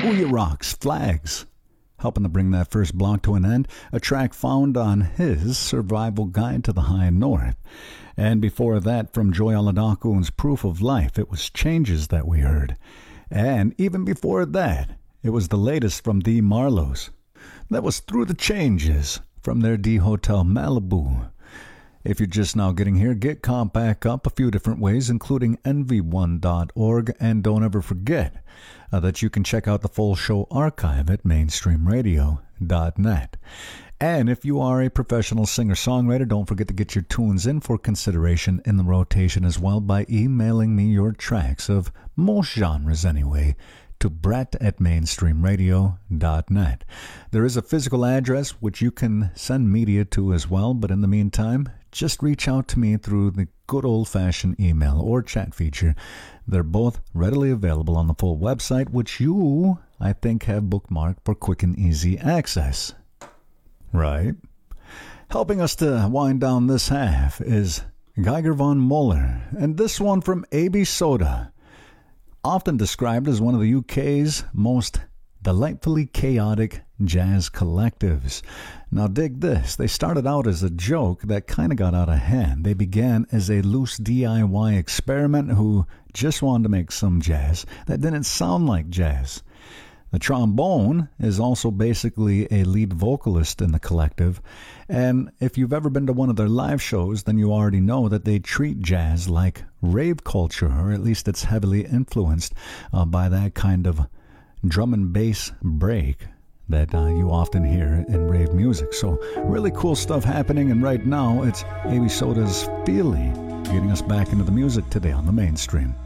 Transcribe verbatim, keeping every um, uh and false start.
Ouya Rocks, Flags. Helping to bring that first block to an end, a track found on his Survival Guide to the High North. And before that, from Joy Oladokun's Proof of Life, it was Changes that we heard. And even before that, it was the latest from D. Marlowe's. That was Through the Changes from their D Hotel Malibu. If you're just now getting here, get caught back up a few different ways, including N V one dot org. And don't ever forget uh, that you can check out the full show archive at mainstream radio dot net. And if you are a professional singer-songwriter, don't forget to get your tunes in for consideration in the rotation as well by emailing me your tracks of most genres anyway to brett at mainstream radio dot net. There is a physical address which you can send media to as well, but in the meantime, just reach out to me through the good old-fashioned email or chat feature. They're both readily available on the full website, which you, I think, have bookmarked for quick and easy access. Right? Helping us to wind down this half is Geiger von Muller, and this one from A B Soda, often described as one of the U K's most delightfully chaotic jazz collectives. Now dig this, they started out as a joke that kind of got out of hand. They began as a loose D I Y experiment who just wanted to make some jazz that didn't sound like jazz. The trombone is also basically a lead vocalist in the collective, and if you've ever been to one of their live shows, then you already know that they treat jazz like rave culture, or at least it's heavily influenced uh, by that kind of drum and bass break that uh, you often hear in rave music. So really cool stuff happening, and right now it's A B Soda's Feeling, getting us back into the music today on the Mainstream.